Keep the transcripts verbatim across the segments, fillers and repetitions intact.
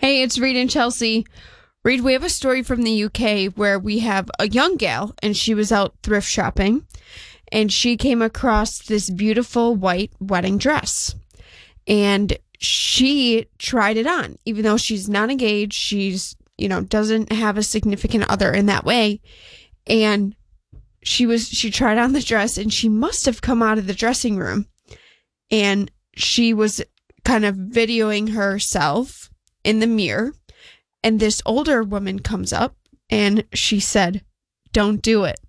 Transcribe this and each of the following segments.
Hey, it's Reed and Chelsea. Reed, we have a story from the U K where we have a young gal, and she was out thrift shopping, and she came across this beautiful white wedding dress. And she tried it on, even though she's not engaged. She's, you know, doesn't have a significant other in that way. And she was, she tried on the dress, and she must have come out of the dressing room, and she was kind of videoing herself in the mirror, and this older woman comes up and she said, "Don't do it."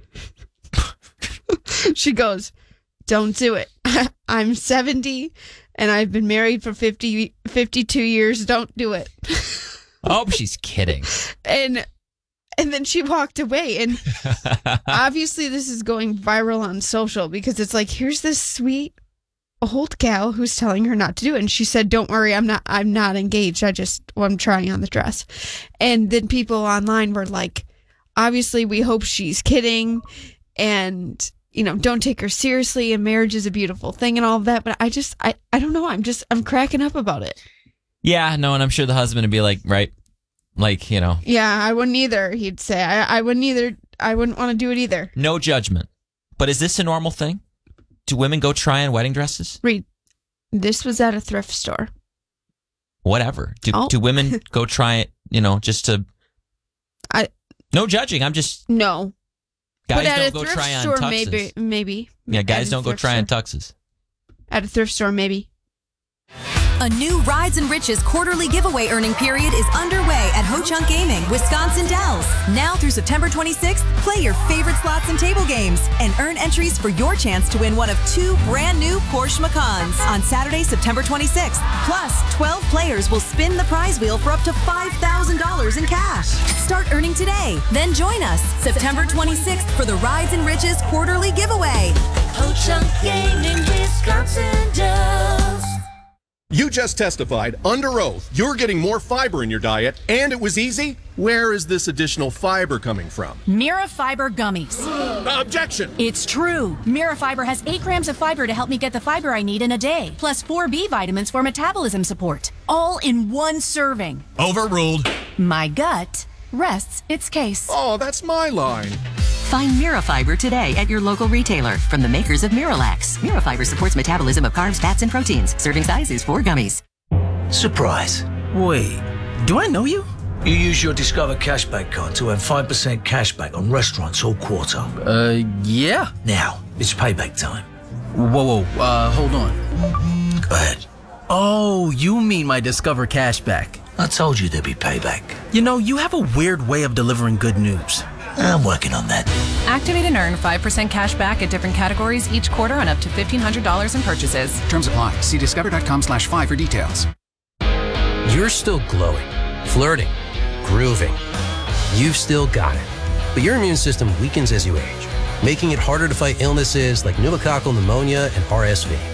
She goes, "Don't do it. I'm seventy and I've been married for fifty, fifty-two years. Don't do it." Oh, she's kidding. And and then she walked away, and obviously this is going viral on social because it's like, here's this sweet old gal who's telling her not to do it, and she said, "Don't worry, I'm not I'm not engaged. I just well, I'm trying on the dress." And then people online were like, obviously we hope she's kidding, and you know, don't take her seriously, and marriage is a beautiful thing and all of that. But I just I, I don't know, I'm just I'm cracking up about it. Yeah, no, and I'm sure the husband would be like, right, like, you know, yeah, I wouldn't either. He'd say, I, I wouldn't either. I wouldn't want to do it either. No judgment. But is this a normal thing? Do women go try on wedding dresses? Reed, this was at a thrift store. Whatever. Do, oh. do women go try it, you know, just to... I No judging. I'm just... No. Guys but at don't a go thrift try on store, tuxes. Maybe, maybe. Yeah, guys don't go try store. on tuxes. At a thrift store, maybe. A new Rides and Riches quarterly giveaway earning period is underway at Ho Chunk Gaming, Wisconsin Dells. Now through September twenty-sixth, play your favorite slots and table games and earn entries for your chance to win one of two brand new Porsche Macans on Saturday, September twenty-sixth. Plus, twelve players will spin the prize wheel for up to five thousand dollars in cash. Start earning today. Then join us September twenty-sixth for the Rides and Riches quarterly giveaway. Ho Chunk Gaming, Wisconsin Dells. You just testified under oath you're getting more fiber in your diet, and it was easy? Where is this additional fiber coming from? Mirafiber gummies. Objection! It's true. Mirafiber has eight grams of fiber to help me get the fiber I need in a day, plus four B vitamins for metabolism support, all in one serving. Overruled. My gut rests its case. Oh, that's my line. Find Mirafiber today at your local retailer from the makers of Miralax. Mirafiber supports metabolism of carbs, fats, and proteins. Serving size is four gummies. Surprise. Wait, do I know you? You use your Discover Cashback card to earn five percent cashback on restaurants all quarter. Uh, yeah. Now, it's payback time. Whoa, whoa, uh, hold on. Go ahead. Oh, you mean my Discover Cashback. I told you there'd be payback. You know, you have a weird way of delivering good news. I'm working on that. Activate and earn five percent cash back at different categories each quarter on up to fifteen hundred dollars in purchases. Terms apply. See discover.com slash five for details. You're still glowing, flirting, grooving. You've still got it. But your immune system weakens as you age, making it harder to fight illnesses like pneumococcal pneumonia and R S V.